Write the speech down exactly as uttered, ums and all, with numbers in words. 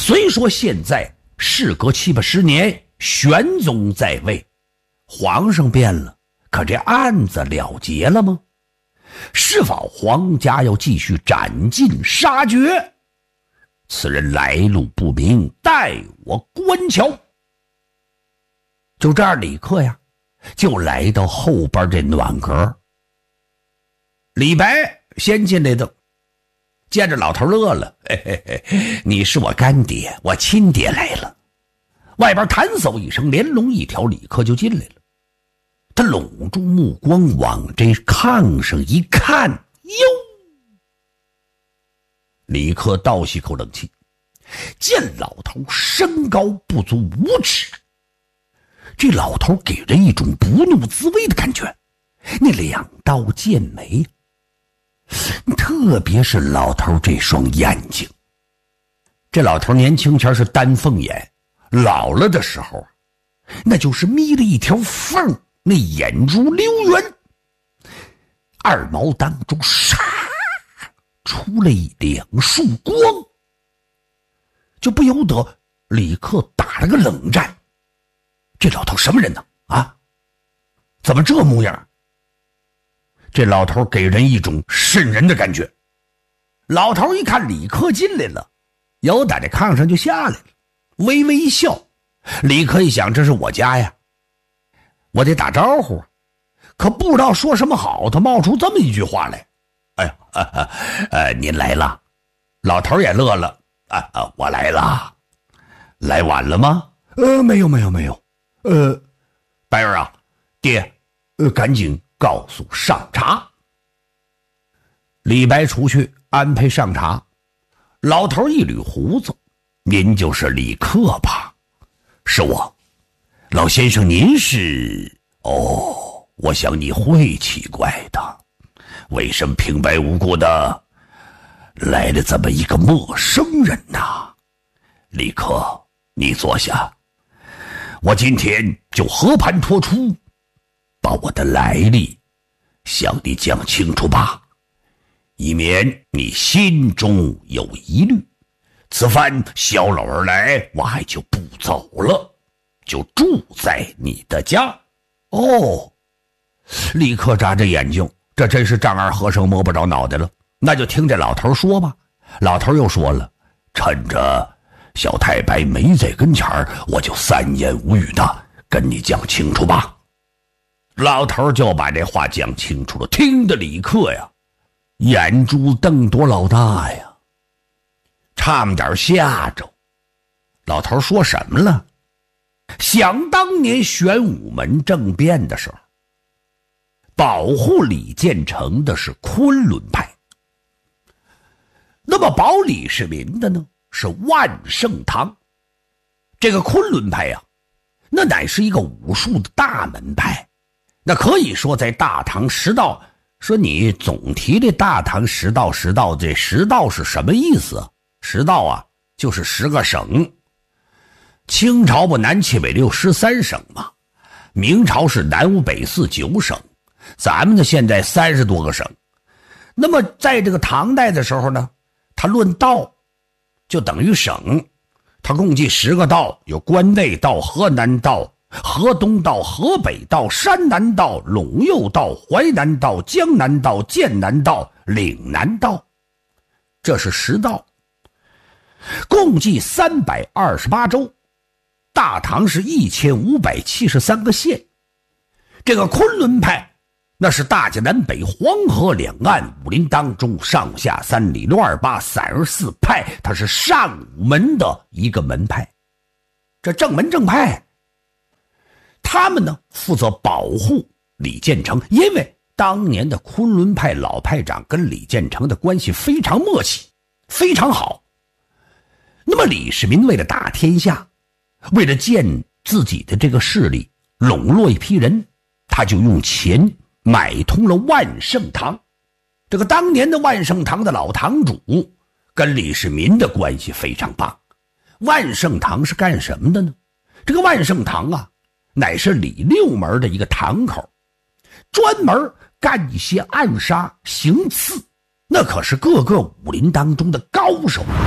虽说现在事隔七八十年，玄宗在位，皇上变了，可这案子了结了吗？是否皇家要继续斩尽杀绝？此人来路不明，待我观瞧。就这样，李克呀就来到后边这暖阁。李白先进来的，见着老头乐了，嘿嘿嘿，你是我干爹，我亲爹来了。外边弹嗖一声，连龙一条，李克就进来了。他拢住目光往这炕上一看，哟！李克倒吸口冷气，见老头身高不足五尺，这老头给人一种不怒自威的感觉。那两道剑眉，特别是老头这双眼睛。这老头年轻前是丹凤眼，老了的时候那就是眯了一条缝，那眼珠溜圆，二毛当中唰出了一两束光，就不由得李克打了个冷战。这老头什么人呢？啊，怎么这模样？这老头给人一种瘆人的感觉。老头一看李克进来了，由打这炕上就下来了，微微一笑。李克一想，这是我家呀，我得打招呼，可不知道说什么好，他冒出这么一句话来。哎呀，啊啊呃，您来了。老头也乐了，啊啊，我来了。来晚了吗？呃，没有没有没有。呃，白儿啊，爹，呃，赶紧告诉上茶。李白出去安排上茶。老头一捋胡子，您就是李克吧？是我。老先生您是？哦，我想你会奇怪的，为什么平白无故的来了这么一个陌生人呢？李克，你坐下，我今天就和盘托出，把我的来历向你讲清楚吧，以免你心中有疑虑。此番小老而来，我还就不走了，就住在你的家。哦，立刻眨着眼睛，这真是丈二和尚摸不着脑袋了。那就听这老头说吧。老头又说了，趁着小太白没在跟前儿，我就三言五语的跟你讲清楚吧。老头就把这话讲清楚了，听得李克呀眼珠瞪多老大呀，差么点吓着。老头说什么了？想当年玄武门政变的时候，保护李建成的是昆仑派，那么保李世民的呢是万圣堂。这个昆仑派呀，那乃是一个武术的大门派，那可以说在大唐十道，说你总提这大唐十道十道，这十道是什么意思？十道啊就是十个省，清朝不南七北六十三省嘛，明朝是南五北四九省，咱们呢现在三十多个省。那么在这个唐代的时候呢，它论道就等于省，它共计十个道，有关内道、河南道、河东道、河北道、山南道、陇右道、淮南道、江南道、剑南道、岭南道，这是十道，共计三百二十八州。大唐是一千五百七十三个县。这个昆仑派那是大江南北黄河两岸武林当中上下三里六二八三十四派，它是上武门的一个门派。这正门正派他们呢负责保护李建成，因为当年的昆仑派老派长跟李建成的关系非常默契，非常好。那么李世民为了打天下，为了建自己的这个势力，笼络一批人，他就用钱买通了万圣堂。这个当年的万圣堂的老堂主跟李世民的关系非常棒。万圣堂是干什么的呢？这个万圣堂啊乃是李六门的一个堂口，专门干一些暗杀行刺，那可是各个武林当中的高手。